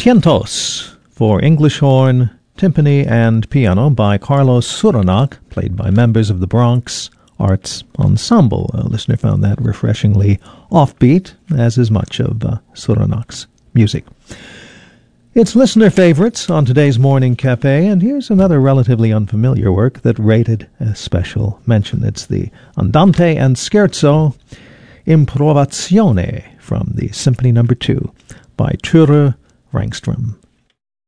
Tientos for English horn, timpani, and piano by Carlos Suronac, played by members of the Bronx Arts Ensemble. A listener found that refreshingly offbeat, as is much of Suronac's music. It's listener favorites on today's Morning Cafe, and here's another relatively unfamiliar work that rated a special mention. It's the Andante and Scherzo Improvazione from the Symphony No. 2 by Ture Rangström.